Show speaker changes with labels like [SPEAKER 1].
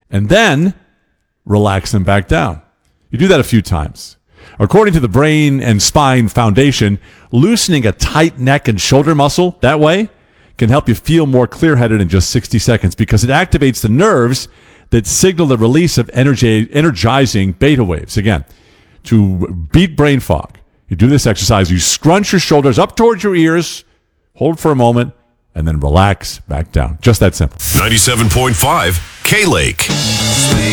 [SPEAKER 1] and then relax them back down. You do that a few times. According to the Brain and Spine Foundation, loosening a tight neck and shoulder muscle that way can help you feel more clear-headed in just 60 seconds because it activates the nerves that signal the release of energizing beta waves. Again, to beat brain fog, you do this exercise. You scrunch your shoulders up towards your ears, hold for a moment, and then relax back down. Just that simple.
[SPEAKER 2] 97.5 K-Lake.